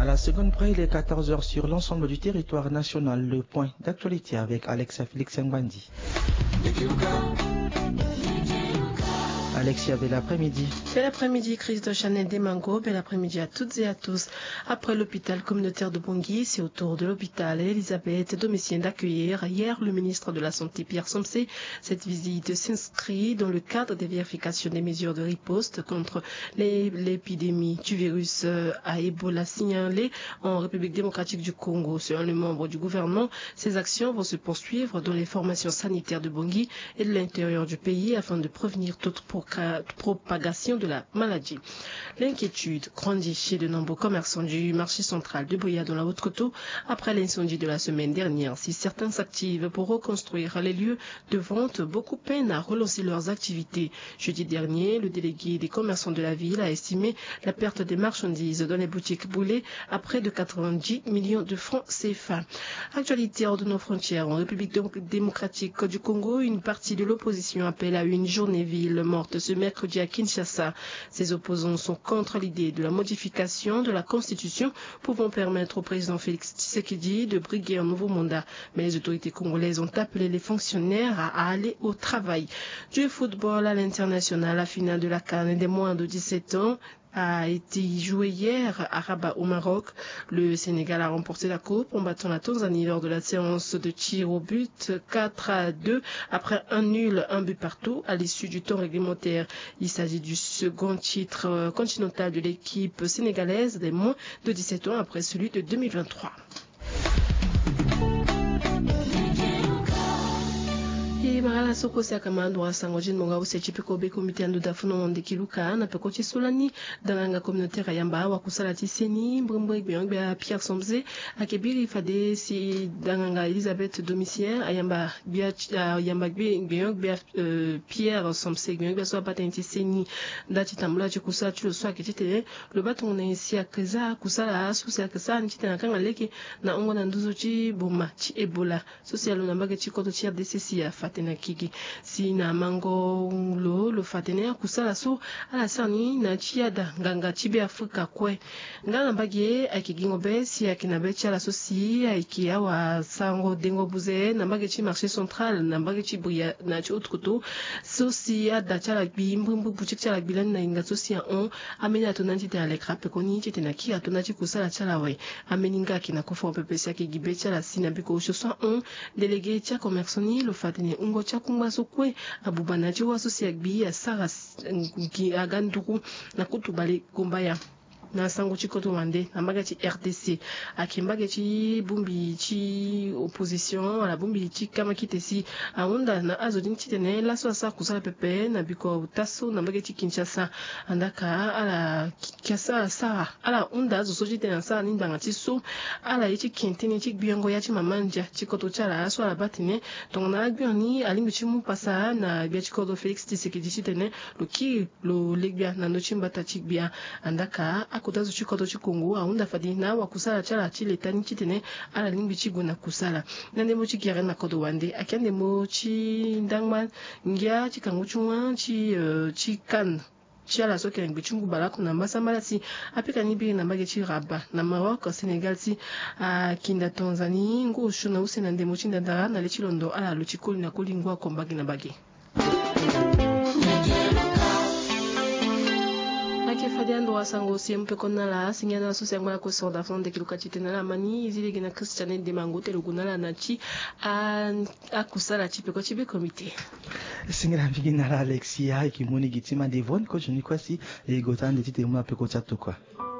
À la seconde près, il est 14 heures sur l'ensemble du territoire national. Le point d'actualité avec Alexia Félix Ngwandi. Alexia, bel après-midi. Bel après-midi, Christ Chanel Demango. Bel après-midi à toutes et à tous. Après l'hôpital communautaire de Bangui, c'est au tour de l'hôpital Elisabeth Domitien d'accueillir hier le ministre de la Santé Pierre Somsé. Cette visite s'inscrit dans le cadre des vérifications des mesures de riposte contre l'épidémie du virus à Ebola signalée en République démocratique du Congo. Selon les membres du gouvernement, ces actions vont se poursuivre dans les formations sanitaires de Bangui et de l'intérieur du pays afin de prévenir toute propagation de la maladie. L'inquiétude grandit chez de nombreux commerçants du marché central de Boya dans la Haute-Coteau après l'incendie de la semaine dernière. Si certains s'activent pour reconstruire les lieux de vente, beaucoup peinent à relancer leurs activités. Jeudi dernier, le délégué des commerçants de la ville a estimé la perte des marchandises dans les boutiques brûlées à près de 90 millions de francs CFA. Actualité hors de nos frontières. En République démocratique du Congo, une partie de l'opposition appelle à une journée ville morte ce mercredi à Kinshasa. Ces opposants sont contre l'idée de la modification de la Constitution pouvant permettre au président Félix Tshisekedi de briguer un nouveau mandat. Mais les autorités congolaises ont appelé les fonctionnaires à aller au travail. Du football à l'international, la finale de la CAN des moins de 17 ans a été joué hier à Rabat au Maroc. Le Sénégal a remporté la coupe en battant la Tanzanie lors de la séance de tir au but 4-2 après un nul, un but partout à l'issue du temps réglementaire. Il s'agit du second titre continental de l'équipe sénégalaise des moins de 17 ans après celui de 2023. Marala soko sia kamando wa sangojin monga usechi peko be komite ando dafuno onde kiluka na peko chisolani dalanga communautaire yamba wa kusala tiseni mbrimbo be Pierre Somsé akebiri fade si dalanga Elisabeth Domitien ayamba bia yamba be Pierre Somsé be so patenti seni ndati tambula chikusala chulo so akitete le baton na si akaza kusala asu sia kasa nchite na kanga leke na ongo na nduzo chi boma chi Ebola social na mbage chikoto chi RDC ya fatena kiki si na mango lo fatene kusala so ala sani na chiada nganga chibe Afrika kwe ngana mbage akigingo be si akina be chala so si aiki awa sango dengo buze na mbage chi marché central na mbage chi bria na chi Haute-Coteau so si ada chala bi mbumbu buchik chala bilan na inga so si on amena to nanti te alekra pe koni chi te na ki atona chi kusala chala we ameninga kina kofo pepe si akigibe chala si na biko so on délégué cha commerçoni lo fatene ungo cha kumba sokwe abubana chi waso si agbi ya sara aganduru na kutubale kumbaya na sango chikoto wande na mbaga chi RDC akimbaga chi bumbi chi opposition ala bumbi chi kama kitesi aunda na azodin chitene la so sa kusala pepe na biko taso na mbaga chi Kinshasa andaka ala kiasa sa ala unda zo sojite na sa nindanga chi so ala ichi kintini chi biongo ya chi mamanja chikoto chala so ala batine tongna bioni alingu chi mu pasa na bia chikoto Félix Tshisekedi chitene lo legbia na no chimbata chi bia andaka akotazo chikoto chikungu aunda fadina wa kusala chala chile tani chitene ala limbi chiguna kusala nande mo chikere na kodo wande akende mo chi ndangman ngia chikanguchuma chi kan chiala soke ngbi chungu balako na mbasambala si apika nibi na mbage chi Rabat na Maroc Sénégal si kinda Tanzanie ngo shuna usena ndemo chinda ndara na lechilondo ala luchikoli na kolingwa kombagi na bagi. Fadiando wasango siempe konala sinyana sosiangwa ko sonda fonde kiluka chitenala mani izile gina Christian de mangote lugunala nachi akusala chipe ko chibe komite singira bigina Alexia ikimuni gitima devon ko juni kwasi e gotande tite mu apeko chatokwa